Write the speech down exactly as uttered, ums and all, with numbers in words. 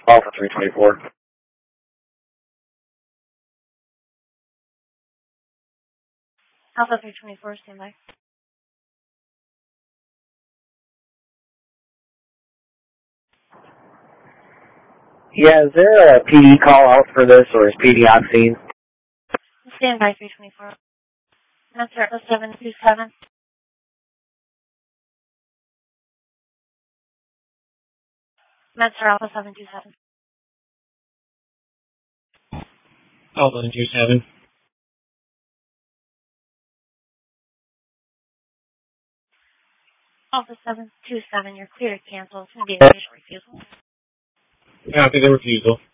Alpha three twenty-four. Alpha three twenty-four, stand by. Yeah, is there a P D call out for this, or is P D on scene? Stand by three twenty-four. Master Alpha seven two seven. Master Alpha seven two seven. Alpha seven two seven. Alpha seven two seven, you're clear to cancel. It's going to be an initial refusal. Copy the refusal.